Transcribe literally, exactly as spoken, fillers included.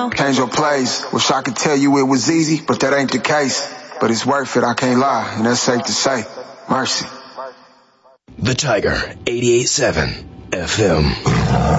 Change your plays. Wish I could tell you it was easy, but that ain't the case. But it's worth it, I can't lie, and that's safe to say. Mercy. The Tiger, eighty-eight point seven F M.